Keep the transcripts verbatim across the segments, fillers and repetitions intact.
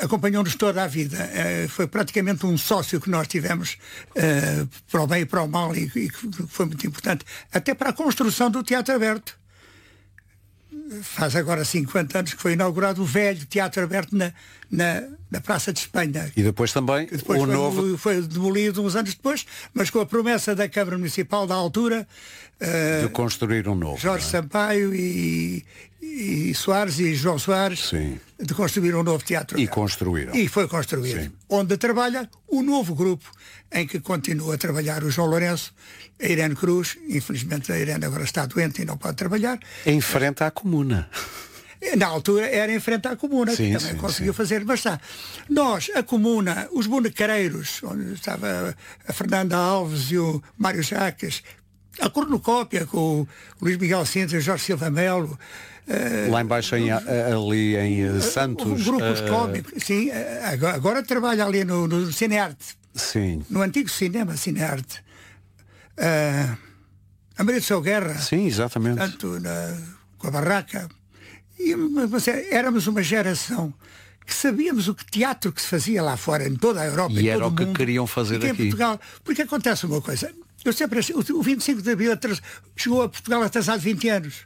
acompanhou-nos toda a vida. Uh, foi praticamente um sócio que nós tivemos uh, para o bem e para o mal, e, e que foi muito importante, até para a construção do Teatro Aberto. Faz agora cinquenta anos que foi inaugurado o velho Teatro Aberto na, na, na Praça de Espanha. E depois também depois o foi, novo... foi demolido uns anos depois, mas com a promessa da Câmara Municipal da altura, de uh, construir um novo. Jorge é? Sampaio e, e Soares e João Soares, Sim. de construir um novo teatro. E construíram. E foi construído. Sim. Onde trabalha o novo grupo, em que continua a trabalhar o João Lourenço, a Irene Cruz. Infelizmente a Irene agora está doente e não pode trabalhar. Em frente à Comuna. Na altura era em frente à Comuna, sim, que também sim, conseguiu sim. fazer. Mas está. Nós, a Comuna, os bonecareiros, onde estava a Fernanda Alves e o Mário Jacques, a cornucópia com o Luís Miguel Sintra e o Jorge Silva Melo. Uh, Lá embaixo, em, ali em uh, Santos. Grupos uh, cómicos, sim. Agora, agora trabalha ali no, no Cinearte. Sim. No antigo cinema Cinearte. Uh, a Maria de São Guerra. Sim, exatamente. Tanto na, com a Barraca. E, mas, éramos uma geração que sabíamos o que teatro que se fazia lá fora, em toda a Europa. E em era todo o que mundo, queriam fazer aqui aqui. Em Portugal. Porque acontece uma coisa. Eu sempre achei, o vinte e cinco de Abril chegou a Portugal atrasado vinte anos.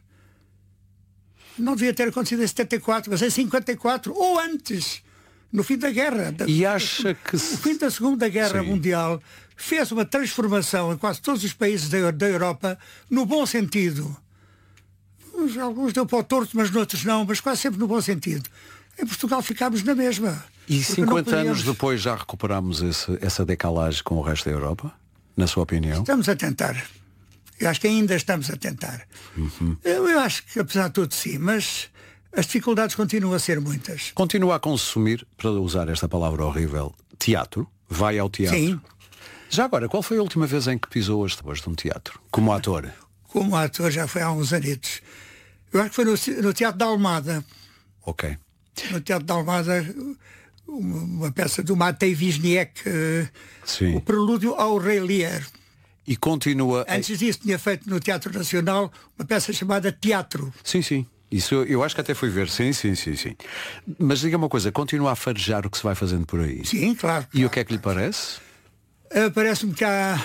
Não devia ter acontecido em setenta e quatro, mas em cinquenta e quatro, ou antes, no fim da guerra. E acha que... O fim da Segunda Guerra Sim. Mundial fez uma transformação em quase todos os países da, da Europa, no bom sentido. Alguns deu para o torto, mas noutros não, mas quase sempre no bom sentido. Em Portugal ficámos na mesma. E cinquenta podíamos... anos depois já recuperamos esse, essa decalagem com o resto da Europa? Na sua opinião? Estamos a tentar. Eu acho que ainda estamos a tentar. Uhum. Eu, eu acho que, apesar de tudo, sim, mas as dificuldades continuam a ser muitas. Continua a consumir, para usar esta palavra horrível, teatro? Vai ao teatro? Sim. Já agora, qual foi a última vez em que pisou as ruas de um teatro? Como ator? Como ator já foi há uns anitos. Eu acho que foi no, no Teatro da Almada. Ok. No Teatro da Almada, uma, uma peça do Matei Wisniewski, uh, o Prelúdio ao Rei Lear. E continua... Antes disso tinha feito no Teatro Nacional uma peça chamada Teatro. Sim, sim. Isso eu acho que até fui ver. Sim, sim, sim, sim. Mas diga uma coisa, continua a farejar o que se vai fazendo por aí? Sim, claro. E claro. o que é que lhe parece? Uh, Parece-me que há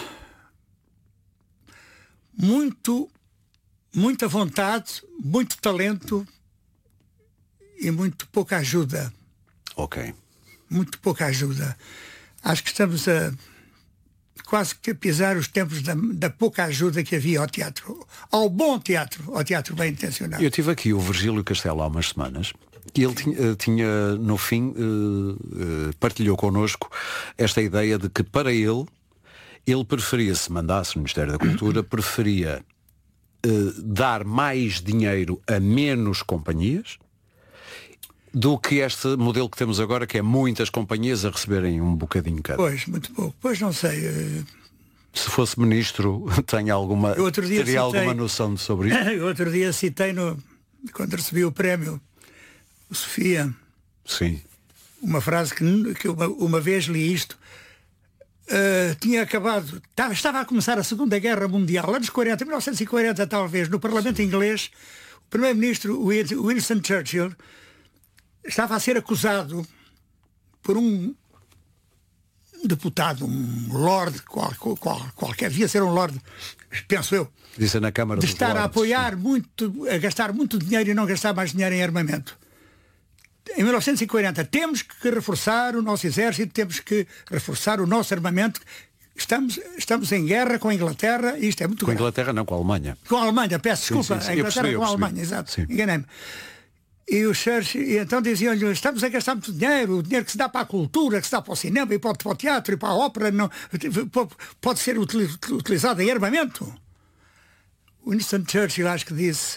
muito, muita vontade, muito talento e muito pouca ajuda. Ok. Muito pouca ajuda. Acho que estamos a quase que a pisar os tempos da, da pouca ajuda que havia ao teatro, ao bom teatro, ao teatro bem intencionado. Eu tive aqui o Virgílio Castelo há umas semanas e ele tinha, tinha no fim, uh, uh, partilhou connosco esta ideia de que para ele, ele preferia, se mandasse no Ministério da Cultura, preferia uh, dar mais dinheiro a menos companhias do que este modelo que temos agora, que é muitas companhias a receberem um bocadinho cada. Pois, muito pouco. Pois não sei. Uh... Se fosse ministro, tem alguma, teria citei, alguma noção sobre isso? Eu outro dia citei, no, quando recebi o prémio, o Sofia, Sim. uma frase que, que uma, uma vez li isto. Uh, tinha acabado, estava, estava a começar a Segunda Guerra Mundial, anos quarenta, mil novecentos e quarenta talvez, no Parlamento Sim. Inglês, o primeiro-ministro Winston Churchill estava a ser acusado por um deputado, um lord, qual, qual, qualquer, devia ser um lord, penso eu, Disse na Câmara de dos estar Lordes, a apoiar sim. muito, a gastar muito dinheiro e não gastar mais dinheiro em armamento. Em mil novecentos e quarenta temos que reforçar o nosso exército, temos que reforçar o nosso armamento. Estamos, estamos em guerra com a Inglaterra e isto é muito Com a grave. Inglaterra não, com a Alemanha. Com a Alemanha, peço desculpa, sim, sim, sim. a Inglaterra percebi, com a Alemanha, exato, enganei-me. E o Churchill, e então diziam-lhe, estamos a gastar muito dinheiro, o dinheiro que se dá para a cultura, que se dá para o cinema e para o teatro e para a ópera, não, pode ser utilizado em armamento. Winston Churchill acho que disse,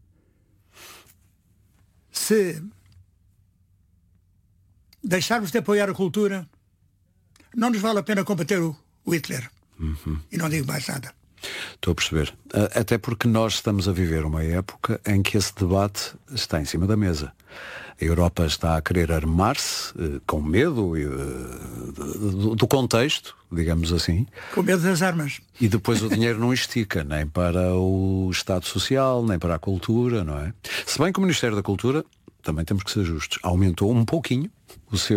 se deixarmos de apoiar a cultura, não nos vale a pena combater o, o Hitler. Uhum. E não digo mais nada. Estou a perceber. Até porque nós estamos a viver uma época em que esse debate está em cima da mesa. A Europa está a querer armar-se eh, com medo eh, do, do contexto, digamos assim. Com medo das armas. E depois o dinheiro não estica, nem para o Estado Social, nem para a cultura, não é? Se bem que o Ministério da Cultura, também temos que ser justos, aumentou um pouquinho o seu